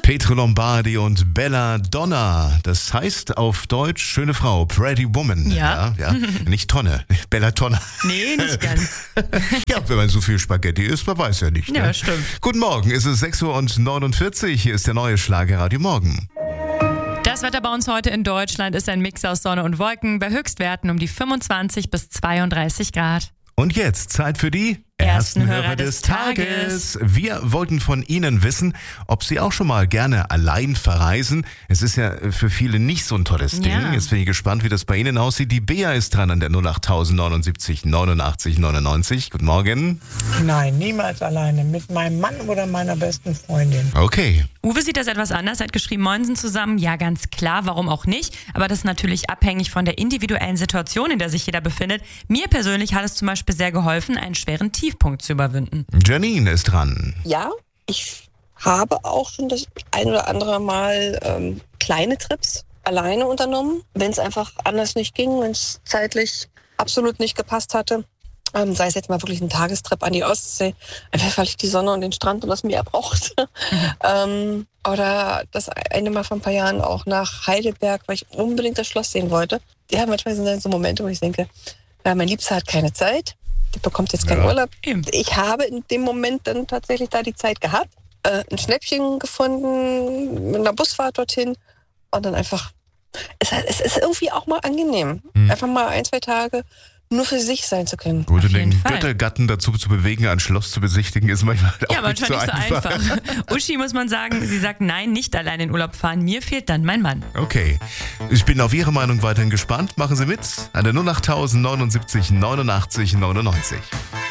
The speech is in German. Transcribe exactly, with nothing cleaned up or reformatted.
Pietro Lombardi und Belladonna. Das heißt auf Deutsch schöne Frau, Pretty Woman. Ja. Ja, ja. Nicht Tonne, Belladonna. Nee, nicht ganz. Ja, wenn man so viel Spaghetti isst, man weiß ja nicht. Ja, Ne? stimmt. Guten Morgen, es ist sechs Uhr neunundvierzig. Hier ist der neue Schlagerradio Morgen. Das Wetter bei uns heute in Deutschland ist ein Mix aus Sonne und Wolken bei Höchstwerten um die fünfundzwanzig bis zweiunddreißig Grad. Und jetzt Zeit für die Ersten Hörer des Tages. Wir wollten von Ihnen wissen, ob Sie auch schon mal gerne allein verreisen. Es ist ja für viele nicht so ein tolles Ding. Ja. Jetzt bin ich gespannt, wie das bei Ihnen aussieht. Die Bea ist dran an der null acht neunundsiebzig neunundachtzig neunundneunzig. Guten Morgen. Nein, niemals alleine. Mit meinem Mann oder meiner besten Freundin. Okay. Uwe sieht das etwas anders, er hat geschrieben, Moinsen zusammen. Ja, ganz klar, warum auch nicht. Aber das ist natürlich abhängig von der individuellen Situation, in der sich jeder befindet. Mir persönlich hat es zum Beispiel sehr geholfen, einen schweren Tiefpunkt zu überwinden. Janine ist dran. Ja, ich habe auch schon das ein oder andere Mal ähm, kleine Trips alleine unternommen, wenn es einfach anders nicht ging, wenn es zeitlich absolut nicht gepasst hatte. Ähm, sei es jetzt mal wirklich ein Tagestrip an die Ostsee, einfach weil ich die Sonne und den Strand und das Meer brauchte. Mhm. ähm, oder das eine Mal vor ein paar Jahren auch nach Heidelberg, weil ich unbedingt das Schloss sehen wollte. Ja, manchmal sind dann so Momente, wo ich denke, ja, mein Liebster hat keine Zeit, der bekommt jetzt keinen Ja. Urlaub. Eben. Ich habe in dem Moment dann tatsächlich da die Zeit gehabt, äh, ein Schnäppchen gefunden, mit einer Busfahrt dorthin und dann einfach, es, es ist irgendwie auch mal angenehm, Mhm. einfach mal ein, zwei Tage nur für sich sein zu können. Gut, Auf und jeden den Fall. Göttergatten dazu zu bewegen, ein Schloss zu besichtigen, ist manchmal auch Ja, nicht, manchmal so, nicht so einfach. einfach. Uschi muss man sagen, sie sagt nein, nicht allein in Urlaub fahren. Mir fehlt dann mein Mann. Okay, ich bin auf Ihre Meinung weiterhin gespannt. Machen Sie mit an der null acht neunundsiebzig neunundachtzig neunundneunzig.